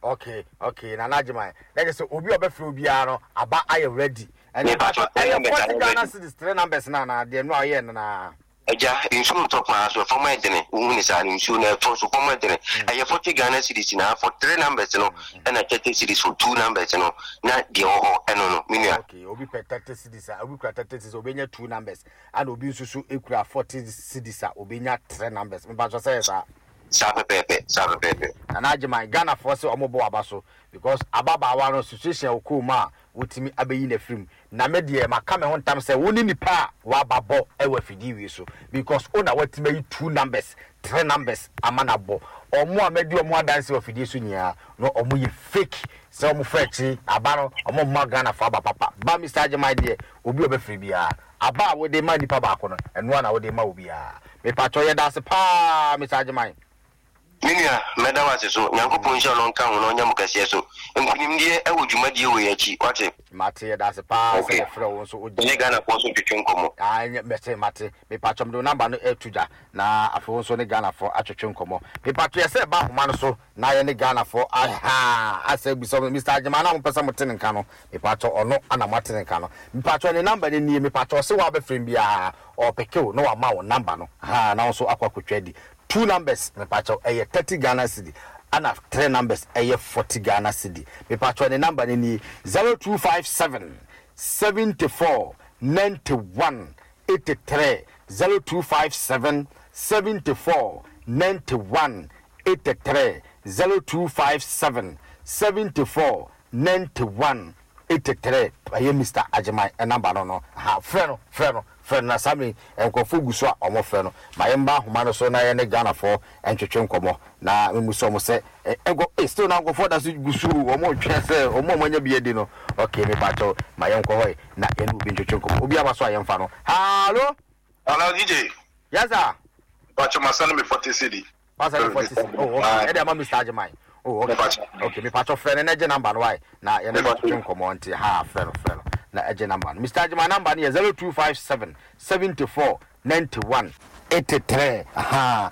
Okay. Na Najimai. That is Obi Obefri Obiano. Aba I ready. And if I 40 Ghana cedis 3 numbers na they no aye na. Eja insu top na so for my dene. Uni sa insu na for so for my dene. Aye 40 Ghana cedis na for 3 numbers no. And 30 cedis for 2 numbers no. Na de ho no minua. Okay, Obi per 30 cedis, Obi per 30 cedis obenya 2 numbers. And Obi susu ekura 40 cedis obenya 3 numbers. Me ba so say sa. Sabe pepe. And Najimai Ghana for so omobo abaso because ababa wa no situation okuma wotimi abeyi na film na me de maka me hontam say woni nipa wa babo e wa fidi wi so because ona watimi 2 numbers 3 numbers amanabo omo amedi omo adanse wa fidi so nya no omo ye fake say omo fechi abaro omo ma Ghana for papa ba Mr. Najimai de obi obefiri bia aba wo de ma nipa ba ko no eno na wo de ma obi a me pacho ye dase pa Mr. Najimai Minia meda wase so nyankopon sha no nka ho no nya mukase so nkunimdie e wodwumadie we achi wate mate da se pa se frɛ wo so odi Ghana ko so twetwe nkomo anya mate me patchom do number no etuja na afo so ne Ghana for atwetwe nkomo me patcho ye se ba homa no so na ye ne Ghana for aha asa bi so Mr. Ajima na mo pesa motene nka no me patcho ono ana motene nka no me patcho ne number ne me patcho se wa be frem bia o pekew no wa ma wo number no ha na so akwakotwa di 2 numbers me patcho 30 Ghana cedi and 3 numbers 40 Ghana cedi me patcho ne number ni 0257 74 91 83 0257 74 91 83 0257 74 91 83 aye Mr. Ajimai number no ha friend na sami enkofu guso a omo frɛ no mayemba homa no so na ye ne Ghana for entwetwe nkomo na memuso mo se enko still na enkofu da so guso omo twa se omo manya bi edi no okay me pato mayenko hoy na ye no bi ntwetwe nkomo obi aba so ayemfa no hello DJ yes sir pacho masana me 40 cedi pasal 40 cedi oh okay e dey ma Mr. Ajimai oh okay me pato friend na je number why na ye no ntwetwe nkomo nti ha friend na eje number Mr. Ajima number ni 0257 74 91 83 aha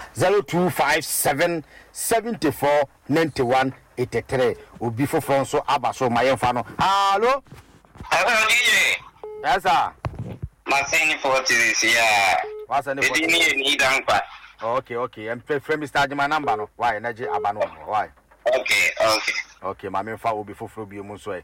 0257 74 91 83 obi foforo so abaso mayemfa no hello DJ yes sir masini 40 this year wasani 40 ni dankwa okay and friend Mr. Ajima number no why na je abano why okay mamemfa obi foforo bi mu so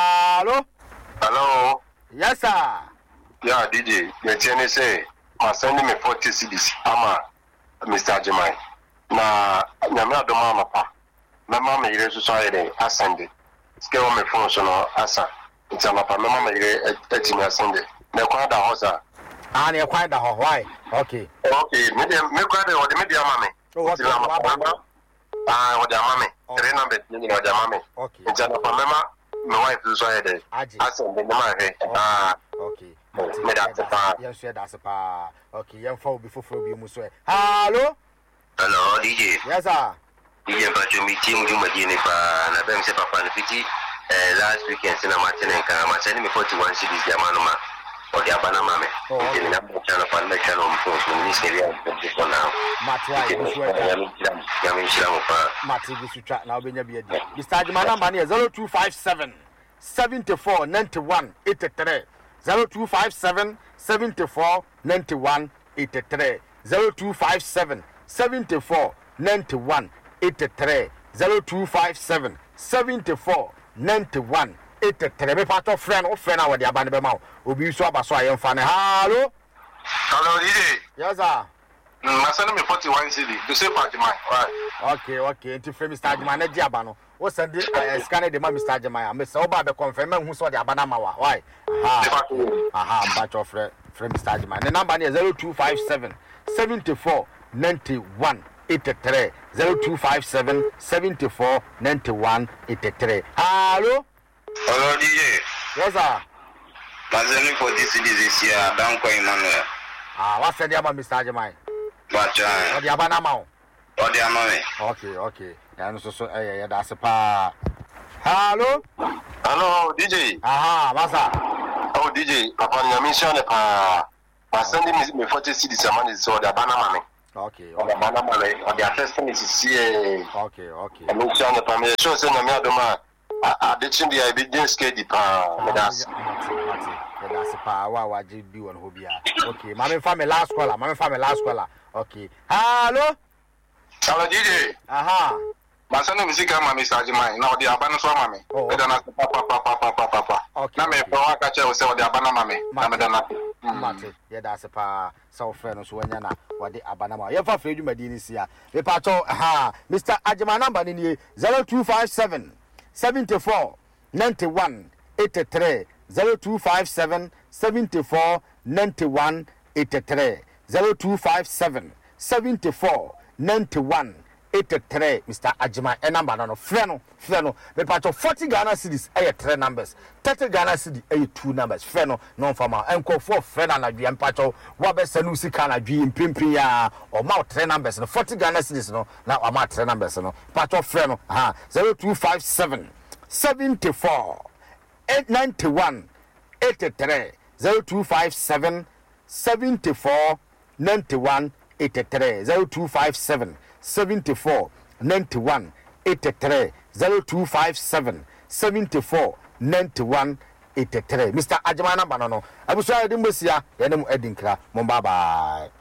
Hello. Yes, sir. Yeah, DJ. The channel say, I send me 40 CDs. Ama, Mr. Ajimai. Na, nyamia do mama pa. My mama ire so sorry. I send it. Scale on my phone so no asa. It's a mapa. My mama ire etimi I send it. Me kwa da hosa. Ah, ne kwa da ho. Why? Okay. Me kwa da o de media mama. Oh, okay. Ah, o de mama. 3 numbers ni o de mama. Okay. It's a mama. My wife is sorry there. I send the money. Okay. Me that's pa. Yes, that's pa. Okay, you fall before you must say. Hello, DJ. Yes, sir. DJ Pacho meeting with Madini pa na them say papa na fiti last weekend sina Martin and Kama send me 41 cities the manoma or the abana mame. Okay, na channel pa na channel mo so ni seria for now. Matwa Mati bisutra na obenya bi adi. Mr. Ajima number ni 0257 74 91 83 0257 74 91 83 0257 74 91 83 0257 74 91 83 me pato friend awodi abane be ma obi so abaso ayemfa ne hello DJ. Yes sir. Masana me 41 city. You say Ajimai. Okay. Nti frame Mr. Ajima na di aba no. Wo send scan de ma Mr. Ajima. Me say oba be confirm hu so de aba na ma wa. Why? Aha, batch of frame Mr. Ajima. The number is 0257 74 91 83 0257 74 91 83. Hello DJ. Yes sir. Masana 40 cities this year. Danko Emmanuel. What's the name Mr. Ajima? Bacha. Odi aba na ma. Odi amame. Okay. Ya so that's pa. Hello, DJ. Aha, masa. Oh, DJ, papa nyamisha ne pa. Send me 40 cities amani so da bana mame. Okay. Abana male on the attesting is see. Okay. I'm not sure the family show say na me adoma addiction dey be dey scared pa. That's pa wa bi won ho bia. Okay, mama fa me last caller. Okay. Hello. Hello DJ. Aha. Masana musika ma Mr. Jimai na odi abana so ma me. Oh. Na papa. Okay. Na me fa wa ka che o se odi abana ma me. Na me da na. Mate. Yeah, that's pa so friend so anya na wode abana ma. Ye fa fa edwumadi ni sia. Me pa cho aha. Mr. Ajima number ni 0257 74 91 83 0257 74 91 83 0257 74 91 83 Mr. Ajima number no freno me part of 40 Ghana cedis 3 numbers 30 Ghana cedi 2 numbers freno non formal enko for friend na dua mpacho wa be sanu sika na dua mpimpin ya o ma 3 numbers no 40 Ghana cedis no na o ma 3 numbers no pacho freno 0257 74 891 83 0257 74 91 83 0257 74 91 83 0257 74 91 83 Mr. Ajimana Banano. I was trying to do this. Yeah, bye bye.